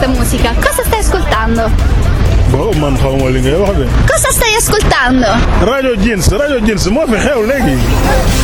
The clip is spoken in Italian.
questa musica. Cosa stai ascoltando? Boh, man xawma li ngay wax de. Cosa stai ascoltando? Radio Jeans moo fi xew léegi.